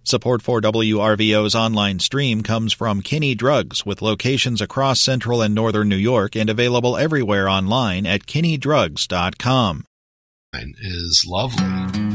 Support for WRVO's online stream comes from Kinney Drugs, with locations across central and northern New York and available everywhere online at kinneydrugs.com. Is lovely.